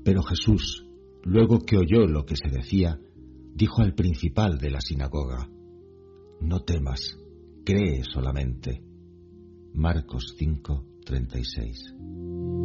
Pero Jesús, luego que oyó lo que se decía, dijo al principal de la sinagoga: No temas, cree solamente. Marcos 5:36.